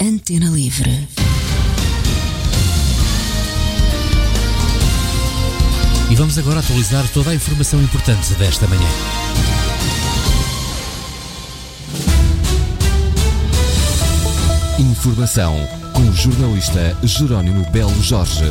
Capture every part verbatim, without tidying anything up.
Antena Livre. E vamos agora atualizar toda a informação importante desta manhã. Informação com o jornalista Jerónimo Belo Jorge.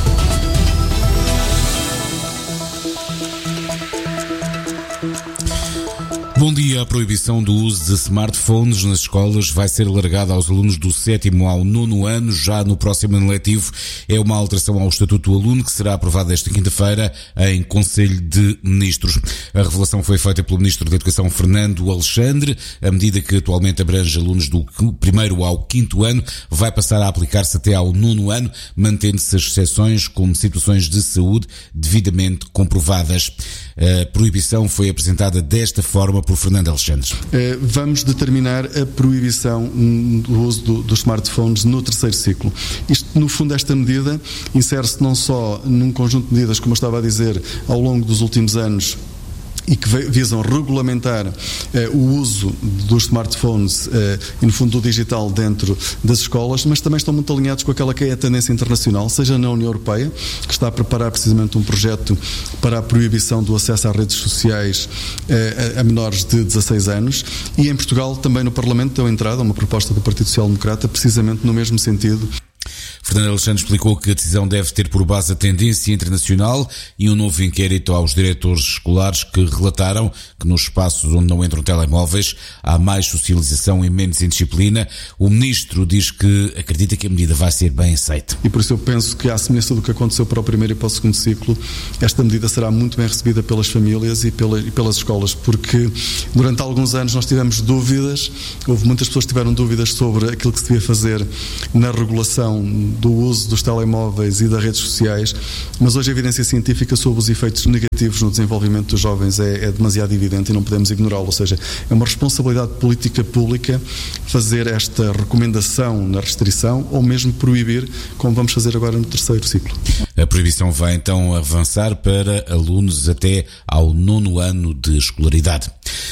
Bom dia. A proibição do uso de smartphones nas escolas vai ser alargada aos alunos do sétimo ao nono ano, já no próximo ano letivo. É uma alteração ao Estatuto do Aluno que será aprovada esta quinta-feira em Conselho de Ministros. A revelação foi feita pelo Ministro da Educação, Fernando Alexandre. A medida, que atualmente abrange alunos do primeiro ao quinto ano, vai passar a aplicar-se até ao nono ano, mantendo-se as exceções como situações de saúde devidamente comprovadas. A proibição foi apresentada desta forma por Fernando Alexandre. Vamos determinar a proibição do uso do, dos smartphones no terceiro ciclo. Isto, no fundo, esta medida insere-se não só num conjunto de medidas, como eu estava a dizer, ao longo dos últimos anos, e que visam regulamentar eh, o uso dos smartphones eh, e, no fundo, do digital dentro das escolas, mas também estão muito alinhados com aquela que é a tendência internacional, seja na União Europeia, que está a preparar precisamente um projeto para a proibição do acesso às redes sociais eh, a, a menores de dezasseis anos, e em Portugal, também no Parlamento, deu entrada uma proposta do Partido Social Democrata, precisamente no mesmo sentido. Fernando Alexandre explicou que a decisão deve ter por base a tendência internacional e um novo inquérito aos diretores escolares que relataram que nos espaços onde não entram telemóveis há mais socialização e menos indisciplina. O Ministro diz que acredita que a medida vai ser bem aceita. E por isso eu penso que, à semelhança do que aconteceu para o primeiro e para o segundo ciclo, esta medida será muito bem recebida pelas famílias e, pela, e pelas escolas, porque durante alguns anos nós tivemos dúvidas, houve muitas pessoas que tiveram dúvidas sobre aquilo que se devia fazer na regulação do uso dos telemóveis e das redes sociais, mas hoje a evidência científica sobre os efeitos negativos no desenvolvimento dos jovens é, é demasiado evidente e não podemos ignorá-lo. Ou seja, é uma responsabilidade política pública fazer esta recomendação na restrição ou mesmo proibir, como vamos fazer agora no terceiro ciclo. A proibição vai então avançar para alunos até ao nono ano de escolaridade.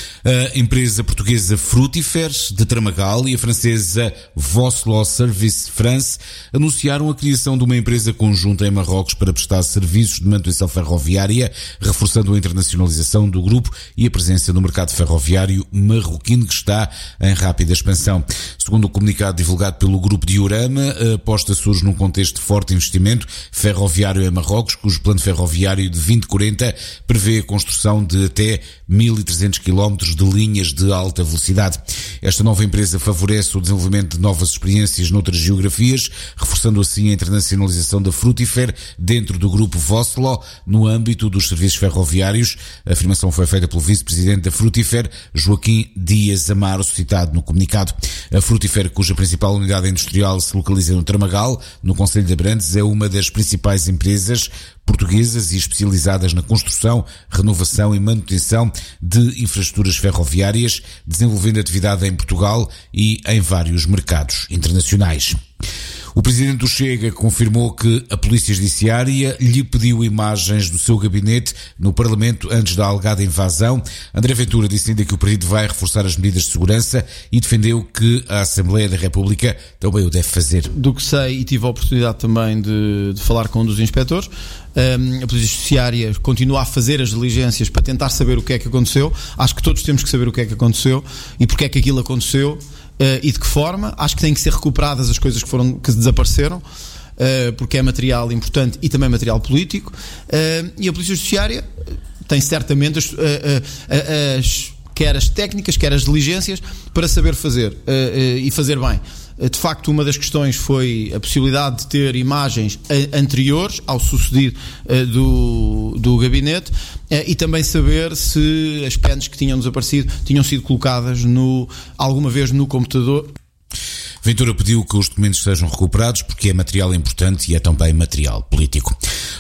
A empresa portuguesa Frutifer de Tramagal e a francesa Voslo Service France anunciaram a criação de uma empresa conjunta em Marrocos para prestar serviços de manutenção ferroviária, reforçando a internacionalização do grupo e a presença no mercado ferroviário marroquino, que está em rápida expansão. Segundo o comunicado divulgado pelo grupo Diorama, a aposta surge num contexto de forte investimento ferroviário em Marrocos, cujo plano ferroviário de vinte quarenta prevê a construção de até mil e trezentos quilómetros de linhas de alta velocidade. Esta nova empresa favorece o desenvolvimento de novas experiências noutras geografias, reforçando assim a internacionalização da Frutifer dentro do grupo Voslo no âmbito dos serviços ferroviários. A afirmação foi feita pelo vice-presidente da Frutifer, Joaquim Dias Amaro, citado no comunicado. A Frutifer, cuja principal unidade industrial se localiza no Tramagal, no concelho de Abrantes, é uma das principais empresas portuguesas e especializadas na construção, renovação e manutenção de infraestruturas ferroviárias, desenvolvendo atividade em Portugal e em vários mercados internacionais. O presidente do Chega confirmou que a Polícia Judiciária lhe pediu imagens do seu gabinete no Parlamento antes da alegada invasão. André Ventura disse ainda que o partido vai reforçar as medidas de segurança e defendeu que a Assembleia da República também o deve fazer. Do que sei, e tive a oportunidade também de, de falar com um dos inspectores, um, a Polícia Judiciária continua a fazer as diligências para tentar saber o que é que aconteceu. Acho que todos temos que saber o que é que aconteceu e porque é que aquilo aconteceu. Uh, e de que forma. Acho que têm que ser recuperadas as coisas que, foram, que desapareceram, uh, porque é material importante e também material político, uh, e a Polícia Judiciária tem certamente as, uh, uh, as, quer as técnicas, quer as diligências para saber fazer uh, uh, e fazer bem. De facto, uma das questões foi a possibilidade de ter imagens anteriores ao sucedido uh, do, do gabinete uh, e também saber se as pens que tinham desaparecido tinham sido colocadas no, alguma vez no computador. Ventura pediu que os documentos sejam recuperados porque é material importante e é também material político.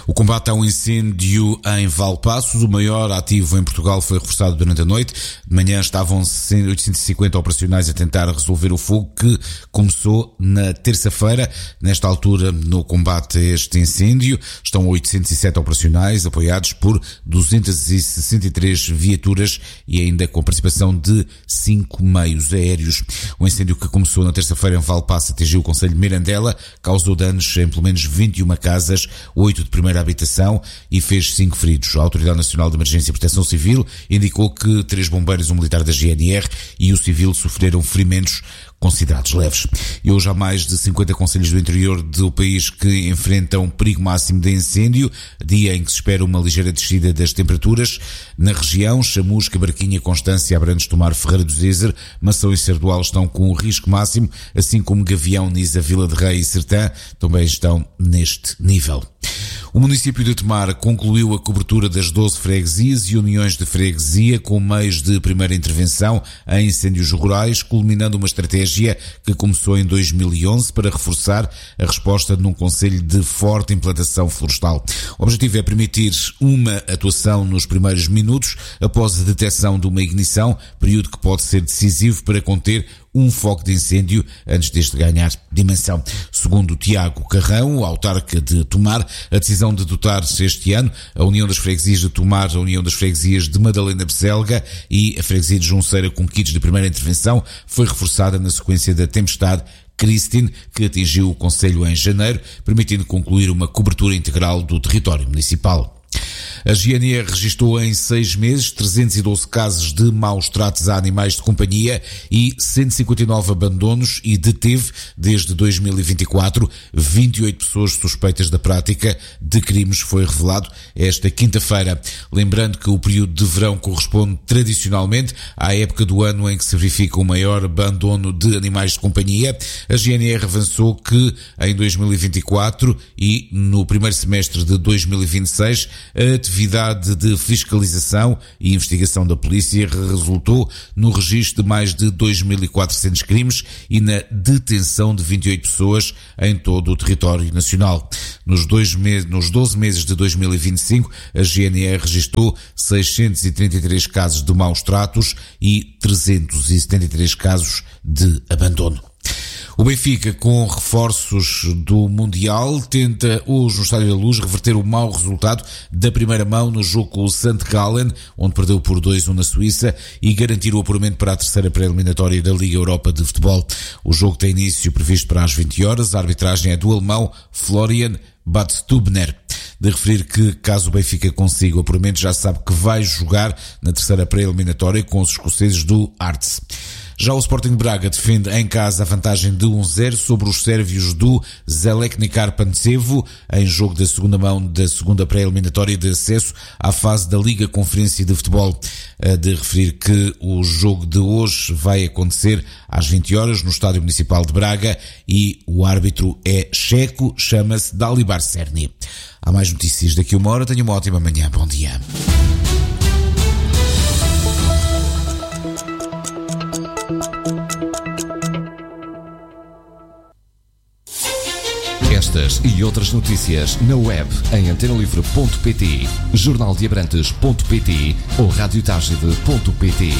O combate ao incêndio em Valpaços, o maior ativo em Portugal, foi reforçado durante a noite. De manhã estavam oitocentos e cinquenta operacionais a tentar resolver o fogo que começou na terça-feira. Nesta altura, no combate a este incêndio, estão oitocentos e sete operacionais apoiados por duzentas e sessenta e três viaturas e ainda com a participação de cinco meios aéreos. O incêndio que começou na terça-feira em Valpaços atingiu o concelho de Mirandela, causou danos em pelo menos vinte e uma casas, oito de primeira habitação e fez cinco feridos. A Autoridade Nacional de Emergência e Proteção Civil indicou que três bombeiros, um militar da G N R e o civil sofreram ferimentos considerados leves. E hoje há mais de cinquenta concelhos do interior do país que enfrentam perigo máximo de incêndio, dia em que se espera uma ligeira descida das temperaturas. Na região, Chamusca, Barquinha, Constância, Abrantes, Tomar, Ferreira do Zezer, Mação e Cerdoal estão com o risco máximo, assim como Gavião, Nisa, Vila de Rei e Sertã também estão neste nível. O município de Tomar concluiu a cobertura das doze freguesias e uniões de freguesia com meios de primeira intervenção em incêndios rurais, culminando uma estratégia que começou em dois mil e onze para reforçar a resposta num concelho de forte implantação florestal. O objetivo é permitir uma atuação nos primeiros minutos após a detecção de uma ignição, período que pode ser decisivo para conter um foco de incêndio antes deste ganhar dimensão. Segundo Tiago Carrão, autarca de Tomar, a decisão de dotar este ano a União das Freguesias de Tomar, a União das Freguesias de Madalena Beselga e a Freguesia de Junceira com kits de primeira intervenção foi reforçada na sequência da tempestade Christine, que atingiu o concelho em janeiro, permitindo concluir uma cobertura integral do território municipal. A G N R registrou em seis meses trezentos e doze casos de maus tratos a animais de companhia e cento e cinquenta e nove abandonos e deteve, desde dois mil e vinte e quatro, vinte e oito pessoas suspeitas da prática de crimes, foi revelado esta quinta-feira. Lembrando que o período de verão corresponde tradicionalmente à época do ano em que se verifica o maior abandono de animais de companhia. A G N R avançou que em dois mil e vinte e quatro e no primeiro semestre de dois mil e vinte e seis, a atividade de fiscalização e investigação da polícia resultou no registro de mais de dois mil e quatrocentos crimes e na detenção de vinte e oito pessoas em todo o território nacional. Nos, dois meses, nos doze meses de dois mil e vinte e cinco, a G N R registrou seiscentos e trinta e três casos de maus tratos e trezentos e setenta e três casos de abandono. O Benfica, com reforços do Mundial, tenta hoje no Estádio da Luz reverter o mau resultado da primeira mão no jogo com o Sankt Gallen, onde perdeu por dois a um na Suíça, e garantir o apuramento para a terceira pré-eliminatória da Liga Europa de Futebol. O jogo tem início previsto para as vinte horas, a arbitragem é do alemão Florian Badstubner. De referir que, caso o Benfica consiga o apuramento, já sabe que vai jogar na terceira pré-eliminatória com os escoceses do Hearts. Já o Sporting de Braga defende em casa a vantagem de um zero sobre os sérvios do Zeleknikar Pančevo, em jogo da segunda mão da segunda pré-eliminatória de acesso à fase da Liga Conferência de Futebol. De referir que o jogo de hoje vai acontecer às vinte horas no Estádio Municipal de Braga e o árbitro é checo, chama-se Dalibor Cerny. Há mais notícias daqui a uma hora. Tenha uma ótima manhã. Bom dia. Estas e outras notícias na web em antena livre ponto pt, jornal de abrantes ponto pt ou rádio tagide ponto pt.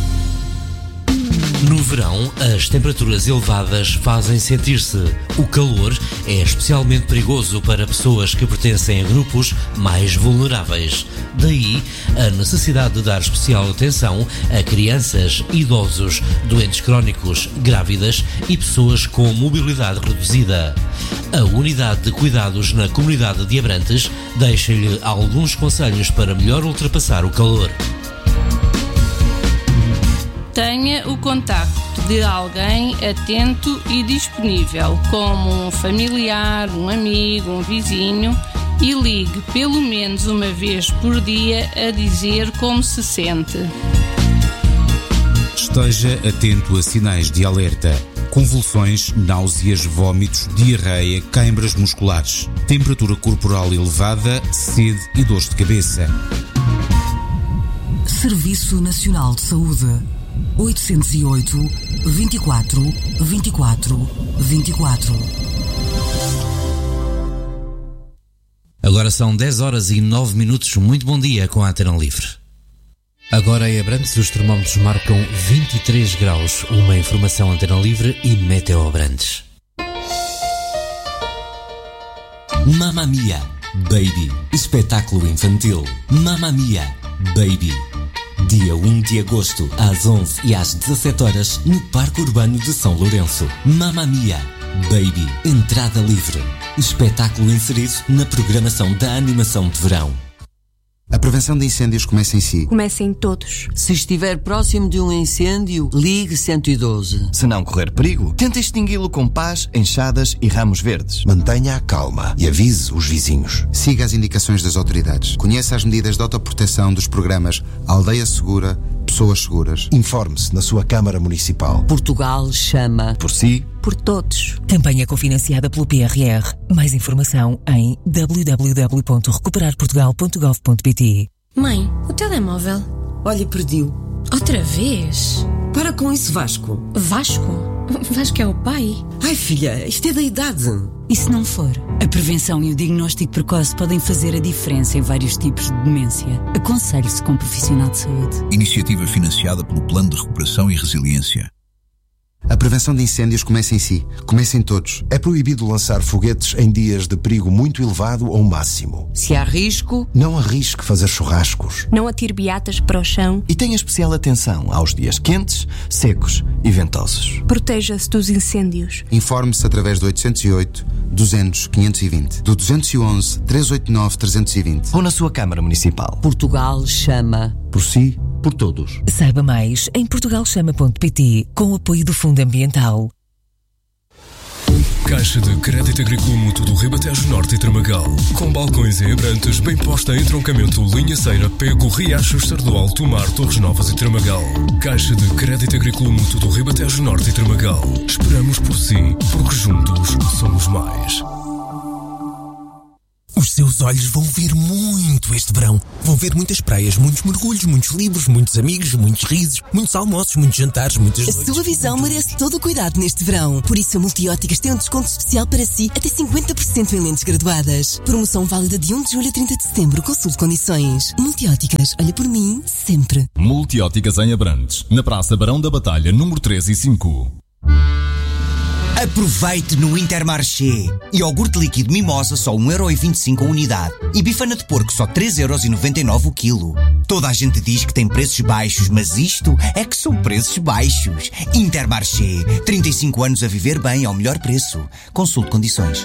No verão, as temperaturas elevadas fazem sentir-se. O calor é especialmente perigoso para pessoas que pertencem a grupos mais vulneráveis. Daí, a necessidade de dar especial atenção a crianças, idosos, doentes crónicos, grávidas e pessoas com mobilidade reduzida. A Unidade de Cuidados na Comunidade de Abrantes deixa-lhe alguns conselhos para melhor ultrapassar o calor. Tenha o contacto de alguém atento e disponível, como um familiar, um amigo, um vizinho, e ligue pelo menos uma vez por dia a dizer como se sente. Esteja atento a sinais de alerta: convulsões, náuseas, vômitos, diarreia, câimbras musculares, temperatura corporal elevada, sede e dores de cabeça. Serviço Nacional de Saúde. oitocentos e oito, vinte e quatro, vinte e quatro, vinte e quatro. Agora Agora são dez horas e nove minutos. Muito bom dia com a Antena Livre. Agora em Abrantes os termómetros marcam vinte e três graus. Uma informação Antena Livre e Meteo Abrantes. Mamma Mia, Baby, espetáculo infantil. Mamma Mia, Baby. Dia um de agosto, às onze e às dezassete horas, no Parque Urbano de São Lourenço. Mamma Mia, Baby, entrada livre. Espetáculo inserido na programação da animação de verão. A prevenção de incêndios começa em si. Começa em todos. Se estiver próximo de um incêndio, ligue cento e doze. Se não correr perigo, tente extingui-lo com pás, enxadas e ramos verdes. Mantenha a calma e avise os vizinhos. Siga as indicações das autoridades. Conheça as medidas de autoproteção dos programas Aldeia Segura, Pessoas Seguras. Informe-se na sua Câmara Municipal. Portugal chama. Por si. Por todos. Campanha cofinanciada pelo P R R. Mais informação em w w w ponto recuperar portugal ponto gov ponto p t. Mãe, o telemóvel. Olha, perdi-o. Outra vez? Para com isso, Vasco. Vasco? Vasco é o pai? Ai, filha, isto é da idade. E se não for? A prevenção e o diagnóstico precoce podem fazer a diferença em vários tipos de demência. Aconselhe-se com um profissional de saúde. Iniciativa financiada pelo Plano de Recuperação e Resiliência. A prevenção de incêndios começa em si. Começa em todos. É proibido lançar foguetes em dias de perigo muito elevado ou máximo. Se há risco, não arrisque fazer churrascos. Não atire beatas para o chão. E tenha especial atenção aos dias quentes, secos e ventosos. Proteja-se dos incêndios. Informe-se através do oitocentos e oito, duzentos, quinhentos e vinte, do duzentos e onze, trezentos e oitenta e nove, trezentos e vinte. Ou na sua Câmara Municipal. Portugal chama. Por si, por todos. Saiba mais em portugal chama ponto p t com o apoio do Fundo Ambiental. Caixa de Crédito Agrícola Mútuo do Ribatejo Norte e Tramagal. Com balcões em Abrantes, bem posta em troncamento Linha Ceira, Pego, Riachos, Sardual, Tomar, Torres Novas e Tramagal. Caixa de Crédito Agrícola Mútuo do Ribatejo Norte e Tramagal. Esperamos por si, porque juntos somos mais. Os seus olhos vão ver muito este verão. Vão ver muitas praias, muitos mergulhos, muitos livros, muitos amigos, muitos risos, muitos almoços, muitos jantares, muitas noites. A sua visão merece todo o cuidado neste verão. Por isso a Multióticas tem um desconto especial para si, até cinquenta por cento em lentes graduadas. Promoção válida de um de julho a trinta de setembro. Consulte condições. Multióticas, olha por mim, sempre. Multióticas em Abrantes, na Praça Barão da Batalha, número três e cinco. Aproveite no Intermarché. Iogurte líquido Mimosa só um euro e vinte e cinco a unidade. E bifana de porco só três euros e noventa e nove o quilo. Toda a gente diz que tem preços baixos, mas isto é que são preços baixos. Intermarché. trinta e cinco anos a viver bem ao melhor preço. Consulte condições.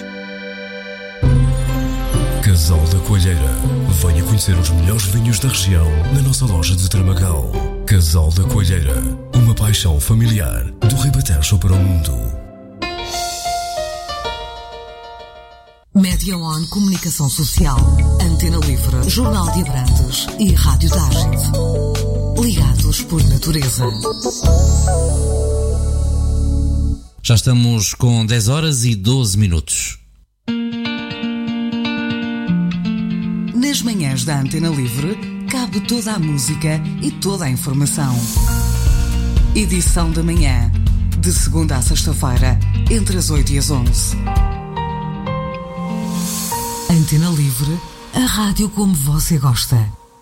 Casal da Coalheira. Venha conhecer os melhores vinhos da região na nossa loja de Tramagal. Casal da Coalheira. Uma paixão familiar do Ribatejo para o mundo. Média On Comunicação Social, Antena Livre, Jornal de Abrantes e Rádio Targif. Ligados por natureza. Já estamos com dez horas e doze minutos. Nas manhãs da Antena Livre, cabe toda a música e toda a informação. Edição da manhã, de segunda a sexta-feira, entre as oito e as onze. Antena Livre, a rádio como você gosta.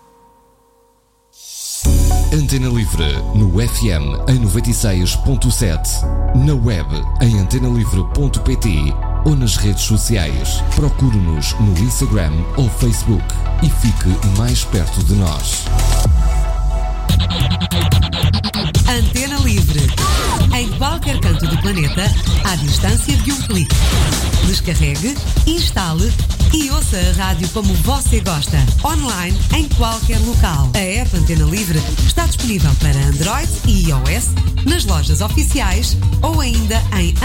Antena Livre, no F M em noventa e seis ponto sete, na web em antena livre ponto p t ou nas redes sociais. Procure-nos no Instagram ou Facebook e fique mais perto de nós. Antena Livre, em qualquer canto do planeta, à distância de um clique. Descarregue, instale e ouça a rádio como você gosta, online, em qualquer local. A app Antena Livre está disponível para Android e iOS, nas lojas oficiais ou ainda em